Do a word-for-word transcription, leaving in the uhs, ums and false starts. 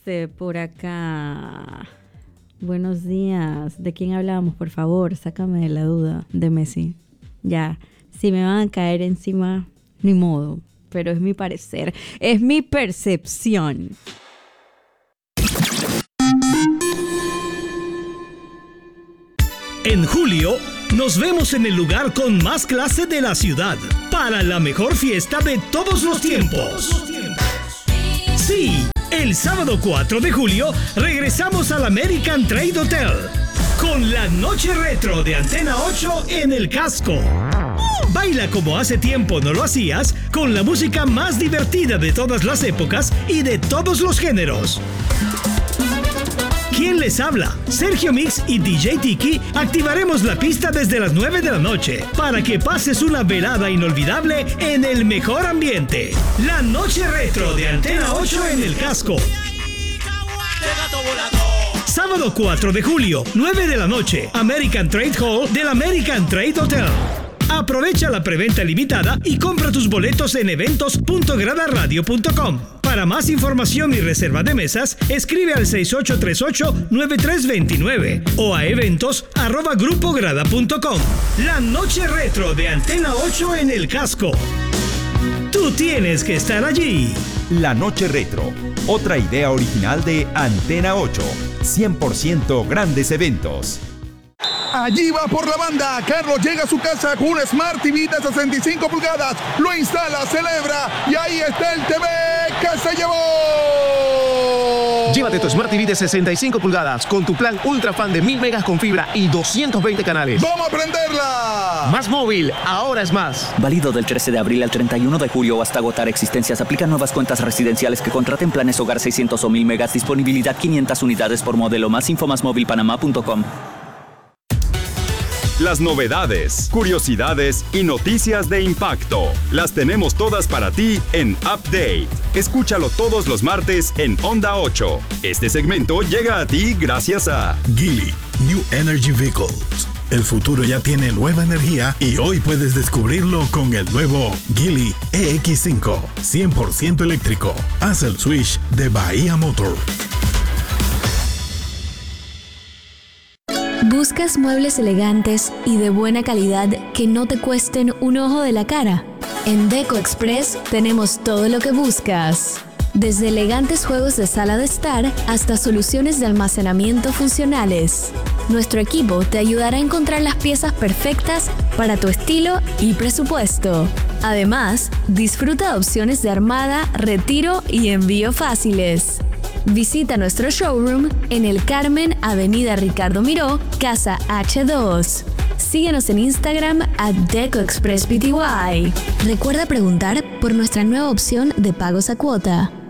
Dice por acá, buenos días, ¿de quién hablamos? Por favor, sácame de la duda. De Messi. Ya, si me van a caer encima, ni modo, pero es mi parecer, es mi percepción. En julio, nos vemos en el lugar con más clase de la ciudad para la mejor fiesta de todos los tiempos. Sí, el sábado cuatro de julio regresamos al American Trade Hotel con la noche retro de Antena ocho en el casco. Baila como hace tiempo no lo hacías con la música más divertida de todas las épocas y de todos los géneros. ¿Quién les habla? Sergio Mix y D J Tiki activaremos la pista desde las nueve de la noche para que pases una velada inolvidable en el mejor ambiente. La noche retro de Antena ocho en el casco. Sábado cuatro de julio, nueve de la noche, American Trade Hall del American Trade Hotel. Aprovecha la preventa limitada y compra tus boletos en eventos punto grada radio punto com. Para más información y reserva de mesas, escribe al seis ocho tres ocho nueve tres dos nueve o a eventos arroba grupo grada punto com. La noche retro de Antena ocho en el casco. Tú tienes que estar allí. La noche retro, otra idea original de Antena ocho. cien por ciento grandes eventos. Allí va por la banda. Carlos llega a su casa con un Smart T V de sesenta y cinco pulgadas. Lo instala, celebra y ahí está el T V que se llevó. Llévate tu Smart T V de sesenta y cinco pulgadas con tu plan Ultra Fan de mil megas con fibra y doscientos veinte canales. ¡Vamos a prenderla! Más móvil, ahora es más. Válido del trece de abril al treinta y uno de julio o hasta agotar existencias. Aplican nuevas cuentas residenciales que contraten planes hogar seiscientos o mil megas. Disponibilidad quinientas unidades por modelo. Más info más móvil panamá punto com. Las novedades, curiosidades y noticias de impacto. Las tenemos todas para ti en Update. Escúchalo todos los martes en Onda ocho. Este segmento llega a ti gracias a Geely New Energy Vehicles. El futuro ya tiene nueva energía y hoy puedes descubrirlo con el nuevo Geely E X cinco, cien por ciento eléctrico. Haz el switch de Bahía Motor. ¿Buscas muebles elegantes y de buena calidad que no te cuesten un ojo de la cara? En Deco Express tenemos todo lo que buscas. Desde elegantes juegos de sala de estar hasta soluciones de almacenamiento funcionales. Nuestro equipo te ayudará a encontrar las piezas perfectas para tu estilo y presupuesto. Además, disfruta de opciones de armada, retiro y envío fáciles. Visita nuestro showroom en El Carmen, Avenida Ricardo Miró, Casa H dos. Síguenos en Instagram at Deco Express P T Y. Recuerda preguntar por nuestra nueva opción de pagos a cuota.